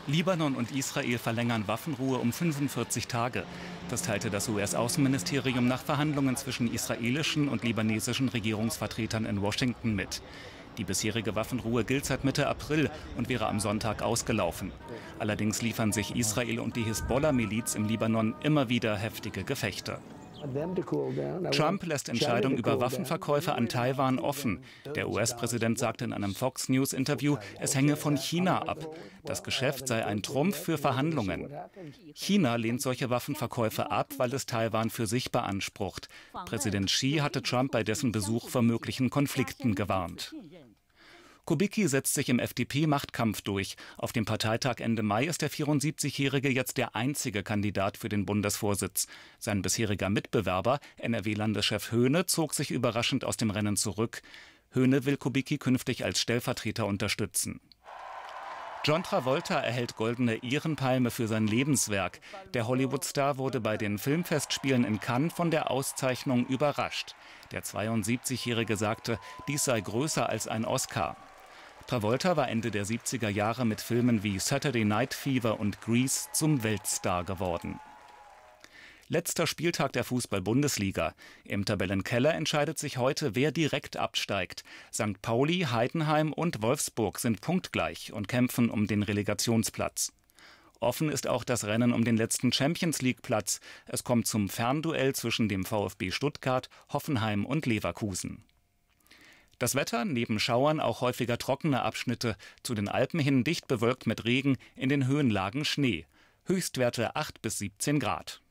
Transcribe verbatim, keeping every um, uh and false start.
Libanon und Israel verlängern Waffenruhe um fünfundvierzig Tage. Das teilte das U S-Außenministerium nach Verhandlungen zwischen israelischen und libanesischen Regierungsvertretern in Washington mit. Die bisherige Waffenruhe gilt seit Mitte April und wäre am Sonntag ausgelaufen. Allerdings liefern sich Israel und die Hisbollah-Miliz im Libanon immer wieder heftige Gefechte. Trump lässt Entscheidungen über Waffenverkäufe an Taiwan offen. Der U S-Präsident sagte in einem Fox News-Interview, es hänge von China ab. Das Geschäft sei ein Trumpf für Verhandlungen. China lehnt solche Waffenverkäufe ab, weil es Taiwan für sich beansprucht. Präsident Xi hatte Trump bei dessen Besuch vor möglichen Konflikten gewarnt. Kubicki setzt sich im F D P-Machtkampf durch. Auf dem Parteitag Ende Mai ist der vierundsiebzigjährige jetzt der einzige Kandidat für den Bundesvorsitz. Sein bisheriger Mitbewerber, N R W-Landeschef Höhne, zog sich überraschend aus dem Rennen zurück. Höhne will Kubicki künftig als Stellvertreter unterstützen. John Travolta erhält Goldene Ehrenpalme für sein Lebenswerk. Der Hollywood-Star wurde bei den Filmfestspielen in Cannes von der Auszeichnung überrascht. Der zweiundsiebzigjährige sagte, dies sei größer als ein Oscar. Travolta war Ende der siebziger Jahre mit Filmen wie Saturday Night Fever und Grease zum Weltstar geworden. Letzter Spieltag der Fußball-Bundesliga. Im Tabellenkeller entscheidet sich heute, wer direkt absteigt. Sankt Pauli, Heidenheim und Wolfsburg sind punktgleich und kämpfen um den Relegationsplatz. Offen ist auch das Rennen um den letzten Champions-League-Platz. Es kommt zum Fernduell zwischen dem VfB Stuttgart, Hoffenheim und Leverkusen. Das Wetter, neben Schauern auch häufiger trockene Abschnitte, zu den Alpen hin dicht bewölkt mit Regen, in den Höhenlagen Schnee. Höchstwerte acht bis siebzehn Grad.